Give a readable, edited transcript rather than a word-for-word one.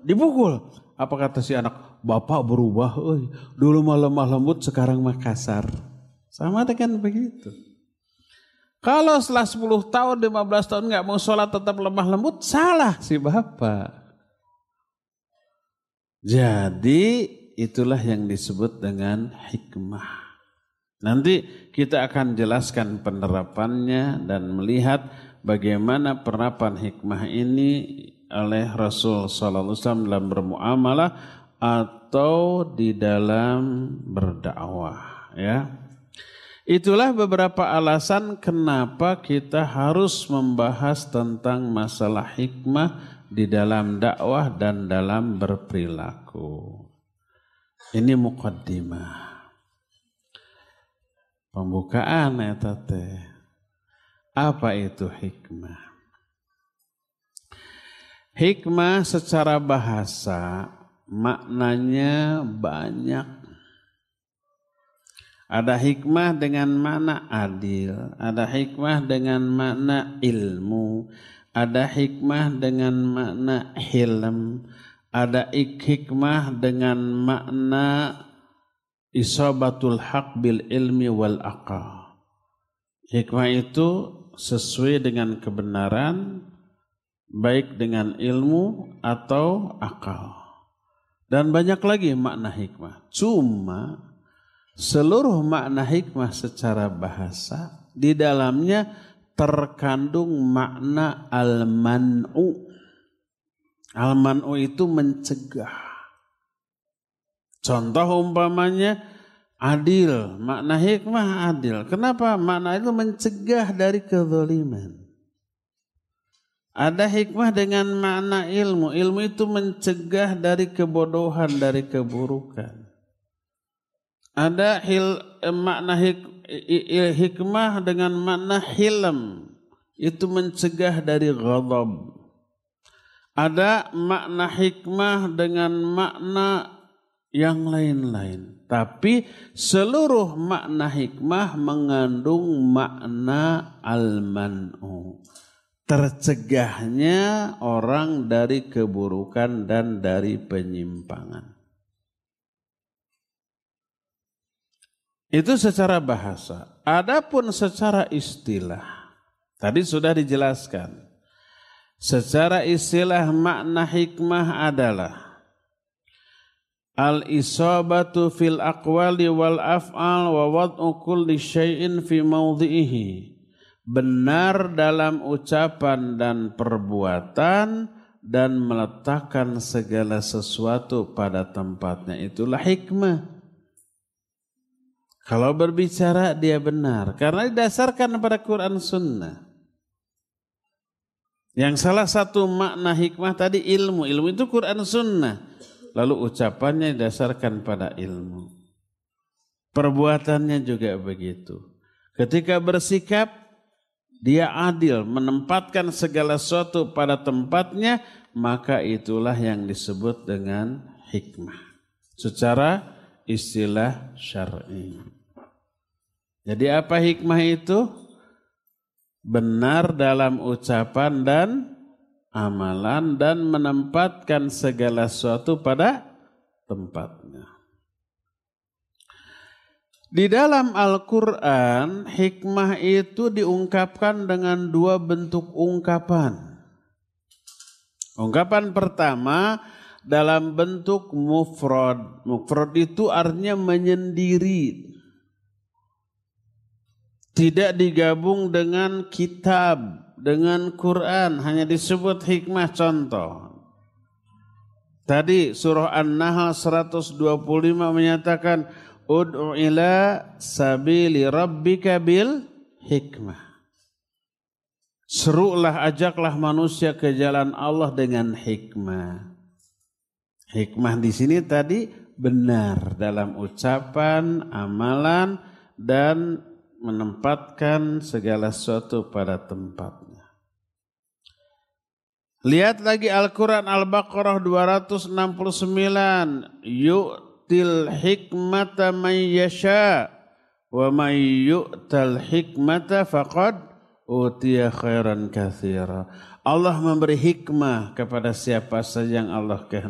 dipukul. Apa kata si anak? Bapak berubah, dulu mah lemah lembut, sekarang mah kasar. Sama dengan begitu. Kalau setelah 10 tahun, 15 tahun gak mau sholat tetap lemah lembut, salah si bapak. Jadi itulah yang disebut dengan hikmah. Nanti kita akan jelaskan penerapannya dan melihat bagaimana penerapan hikmah ini oleh Rasul sallallahu alaihi wasallam dalam bermuamalah atau di dalam berdakwah, ya. Itulah beberapa alasan kenapa kita harus membahas tentang masalah hikmah di dalam dakwah dan dalam berperilaku. Ini muqaddimah. Pembukaan eta teh. Apa itu hikmah? Hikmah secara bahasa maknanya banyak. Ada hikmah dengan makna adil, ada hikmah dengan makna ilmu, ada hikmah dengan makna hilm, ada hikmah dengan makna isabatul haq bil ilmi wal aqal. Hikmah itu sesuai dengan kebenaran, baik dengan ilmu atau akal. Dan banyak lagi makna hikmah. Cuma seluruh makna hikmah secara bahasa di dalamnya terkandung makna al-man'u. Al-man'u itu mencegah. Contoh umpamanya adil, makna hikmah adil. Kenapa? Makna itu mencegah dari kezaliman. Ada hikmah dengan makna ilmu. Ilmu itu mencegah dari kebodohan, dari keburukan. Ada makna hikmah dengan makna hilm. Itu mencegah dari ghadab. Ada makna hikmah dengan makna yang lain-lain. Tapi seluruh makna hikmah mengandung makna al-man'u. Tercegahnya orang dari keburukan dan dari penyimpangan. Itu secara bahasa. Adapun secara istilah, tadi sudah dijelaskan. Secara istilah makna hikmah adalah al-isabatu fil aqwali wal af'al wa wad'u kulli syai'in fi mawdhi'ihi. Benar dalam ucapan dan perbuatan dan meletakkan segala sesuatu pada tempatnya. Itulah hikmah. Kalau berbicara dia benar karena didasarkan pada Quran Sunnah. Yang salah satu makna hikmah tadi ilmu. Ilmu itu Quran Sunnah. Lalu ucapannya didasarkan pada ilmu. Perbuatannya juga begitu. Ketika bersikap, dia adil, menempatkan segala sesuatu pada tempatnya, maka itulah yang disebut dengan hikmah. Secara istilah syar'i. Jadi apa hikmah itu? Benar dalam ucapan dan amalan dan menempatkan segala sesuatu pada tempatnya. Di dalam Al-Quran, hikmah itu diungkapkan dengan dua bentuk ungkapan. Ungkapan pertama dalam bentuk mufrad. Mufrad itu artinya menyendiri. Tidak digabung dengan kitab, dengan Quran, hanya disebut hikmah. Contoh. Tadi surah An-Nahl 125 menyatakan ud'u ila sabili rabbika bil hikmah. Serulah, ajaklah manusia ke jalan Allah dengan hikmah. Hikmah di sini tadi benar dalam ucapan, amalan dan menempatkan segala sesuatu pada tempatnya. Lihat lagi Al-Quran Al-Baqarah 269. Yu'til hikmata man yasha wa man yu'tal hikmata faqad utiya khairan katsira. Allah memberi hikmah kepada siapa saja yang Allah kehendaki.